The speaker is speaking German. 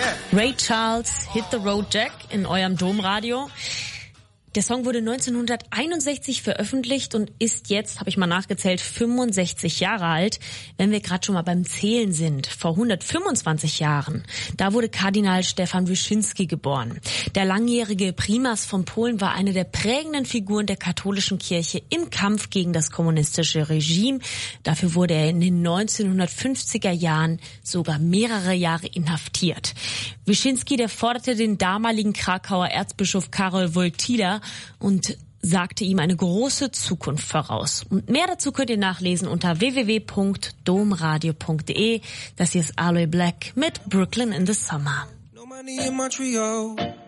Ray Charles, Hit the Road Jack in eurem Domradio. Der Song wurde 1961 veröffentlicht und ist jetzt, habe ich mal nachgezählt, 65 Jahre alt. Wenn wir gerade schon mal beim Zählen sind, vor 125 Jahren, da wurde Kardinal Stefan Wyszyński geboren. Der langjährige Primas von Polen war eine der prägenden Figuren der katholischen Kirche im Kampf gegen das kommunistische Regime. Dafür wurde er in den 1950er Jahren sogar mehrere Jahre inhaftiert. Wyszyński, der forderte den damaligen Krakauer Erzbischof Karol Wojtyła und sagte ihm eine große Zukunft voraus. Und mehr dazu könnt ihr nachlesen unter www.domradio.de. Das hier ist Aloe Black mit Brooklyn in the Summer. No money in Montreal.